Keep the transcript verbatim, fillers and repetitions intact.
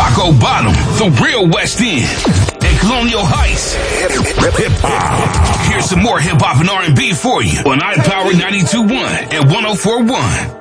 Rocco Bottom, the real West End, and Colonial Heights. Hip hop. Here's some more hip hop and R and B for you on iPower ninety-two point one and one oh four point one.